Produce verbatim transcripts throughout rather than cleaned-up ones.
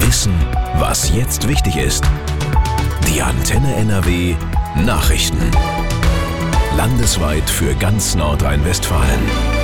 Wissen, was jetzt wichtig ist. Die Antenne N R W Nachrichten. Landesweit für ganz Nordrhein-Westfalen.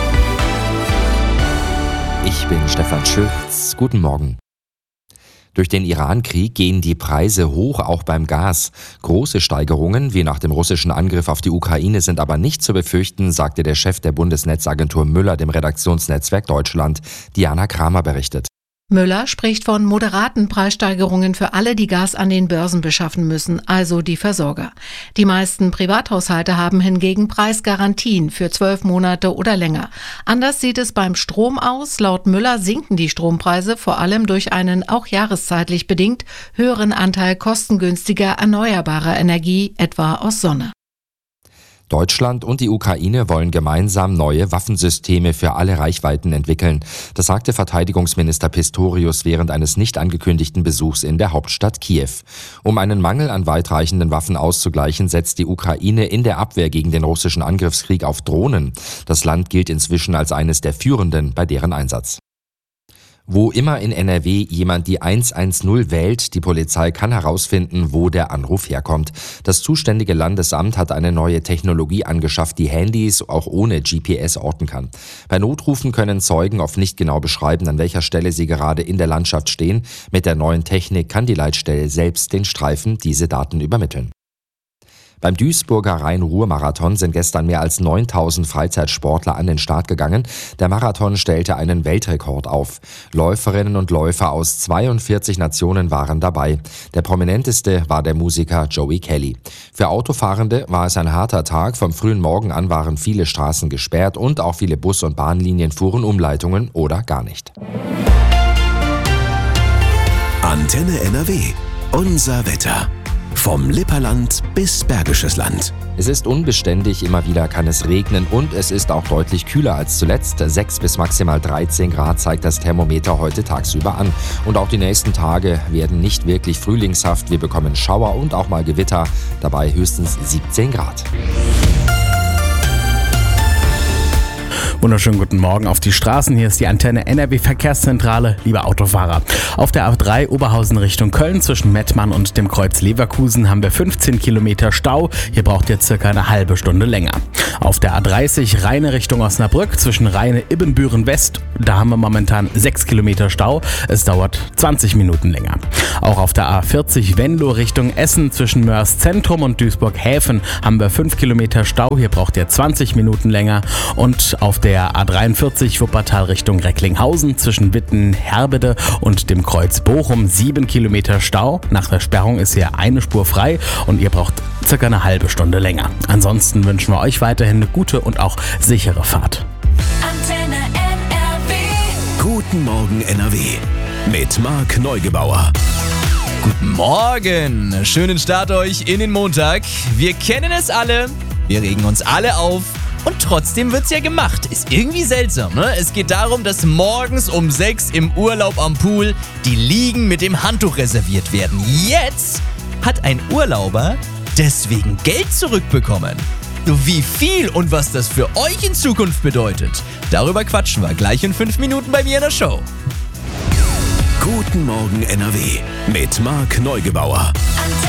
Ich bin Stefan Schütz. Guten Morgen. Durch den Iran-Krieg gehen die Preise hoch, auch beim Gas. Große Steigerungen wie nach dem russischen Angriff auf die Ukraine sind aber nicht zu befürchten, sagte der Chef der Bundesnetzagentur Müller dem Redaktionsnetzwerk Deutschland. Diana Kramer berichtet. Müller spricht von moderaten Preissteigerungen für alle, die Gas an den Börsen beschaffen müssen, also die Versorger. Die meisten Privathaushalte haben hingegen Preisgarantien für zwölf Monate oder länger. Anders sieht es beim Strom aus. Laut Müller sinken die Strompreise vor allem durch einen auch jahreszeitlich bedingt höheren Anteil kostengünstiger erneuerbarer Energie, etwa aus Sonne. Deutschland und die Ukraine wollen gemeinsam neue Waffensysteme für alle Reichweiten entwickeln. Das sagte Verteidigungsminister Pistorius während eines nicht angekündigten Besuchs in der Hauptstadt Kiew. Um einen Mangel an weitreichenden Waffen auszugleichen, setzt die Ukraine in der Abwehr gegen den russischen Angriffskrieg auf Drohnen. Das Land gilt inzwischen als eines der führenden bei deren Einsatz. Wo immer in N R W jemand die eins eins null wählt, die Polizei kann herausfinden, wo der Anruf herkommt. Das zuständige Landesamt hat eine neue Technologie angeschafft, die Handys auch ohne G P S orten kann. Bei Notrufen können Zeugen oft nicht genau beschreiben, an welcher Stelle sie gerade in der Landschaft stehen. Mit der neuen Technik kann die Leitstelle selbst den Streifen diese Daten übermitteln. Beim Duisburger Rhein-Ruhr-Marathon sind gestern mehr als neuntausend Freizeitsportler an den Start gegangen. Der Marathon stellte einen Weltrekord auf. Läuferinnen und Läufer aus zweiundvierzig Nationen waren dabei. Der prominenteste war der Musiker Joey Kelly. Für Autofahrende war es ein harter Tag. Vom frühen Morgen an waren viele Straßen gesperrt und auch viele Bus- und Bahnlinien fuhren Umleitungen oder gar nicht. Antenne N R W. Unser Wetter. Vom Lipperland bis Bergisches Land. Es ist unbeständig, immer wieder kann es regnen und es ist auch deutlich kühler als zuletzt. sechs bis maximal dreizehn Grad zeigt das Thermometer heute tagsüber an. Und auch die nächsten Tage werden nicht wirklich frühlingshaft. Wir bekommen Schauer und auch mal Gewitter, dabei höchstens siebzehn Grad. Wunderschönen guten Morgen auf die Straßen. Hier ist die Antenne N R W Verkehrszentrale, liebe Autofahrer. Auf der A drei Oberhausen Richtung Köln zwischen Mettmann und dem Kreuz Leverkusen haben wir fünfzehn Kilometer Stau. Hier braucht ihr circa eine halbe Stunde länger. Auf der A dreißig Rheine Richtung Osnabrück zwischen Rheine-Ibbenbüren West, da haben wir momentan sechs Kilometer Stau. Es dauert zwanzig Minuten länger. Auch auf der A vierzig Venlo Richtung Essen zwischen Mörs Zentrum und Duisburg-Häfen haben wir fünf Kilometer Stau. Hier braucht ihr zwanzig Minuten länger. Und auf der Der A dreiundvierzig Wuppertal Richtung Recklinghausen zwischen Witten-Herbede und dem Kreuz Bochum sieben Kilometer Stau. Nach der Sperrung ist hier eine Spur frei und ihr braucht circa eine halbe Stunde länger. Ansonsten wünschen wir euch weiterhin eine gute und auch sichere Fahrt. Antenne N R W. Guten Morgen N R W. Mit Marc Neugebauer. Guten Morgen. Schönen Start euch in den Montag. Wir kennen es alle. Wir regen uns alle auf. Und trotzdem wird's ja gemacht. Ist irgendwie seltsam, ne? Es geht darum, dass morgens um sechs im Urlaub am Pool die Liegen mit dem Handtuch reserviert werden. Jetzt hat ein Urlauber deswegen Geld zurückbekommen. Wie viel und was das für euch in Zukunft bedeutet, darüber quatschen wir gleich in fünf Minuten bei mir in der Show. Guten Morgen N R W mit Marc Neugebauer.